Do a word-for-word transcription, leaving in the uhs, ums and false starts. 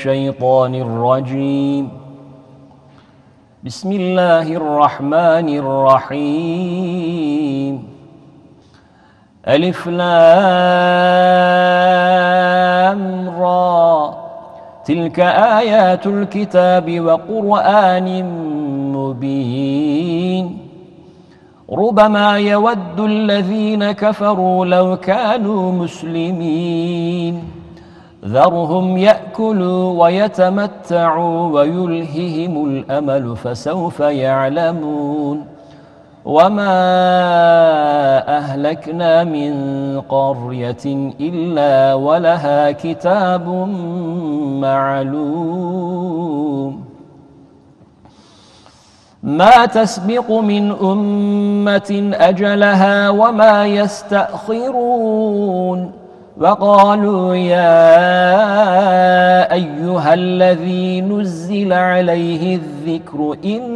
الشيطان الرجيم. بسم الله الرحمن الرحيم. ألف لام را، تلك آيات الكتاب وقرآن مبين. ربما يود الذين كفروا لو كانوا مسلمين، ذرهم يأكلوا ويتمتعوا ويلههم الأمل فسوف يعلمون. وما أهلكنا من قرية إلا ولها كتاب معلوم، ما تسبق من أمة أجلها وما يستأخرون. وقالوا يا أيها الذي نزل عليه الذكر إن